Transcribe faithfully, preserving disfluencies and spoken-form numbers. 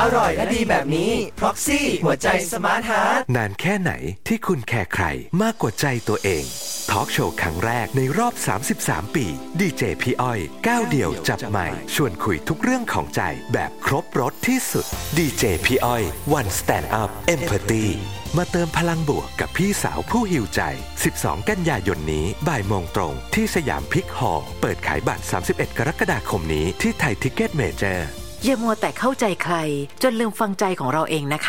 อร่อยและดีแบบนี้ Proxy หัวใจสมาร์ทฮาร์ทนานแค่ไหนที่คุณแคร์ใครมากกว่าใจตัวเองทอล์กโชว์ครั้งแรกในรอบสามสิบสามปีดีเจพี่อ้อยก้าวเดี่ยวจับไมค์ชวนคุยทุกเรื่องของใจแบบครบรสที่สุดดีเจพี่อ้อย One Stand Up Empathy มาเติมพลังบวกกับพี่สาวผู้หิวใจสิบสองกันยายนนี้บ่ายโมงตรงที่สยามพิกฮอลล์เปิดขายบัตรสามสิบเอ็ดกรกฎาคมนี้ที่ไทยทิกเก็ตเมเจอร์อย่ามัวแต่เข้าใจใครจนลืมฟังใจของเราเองนะคะ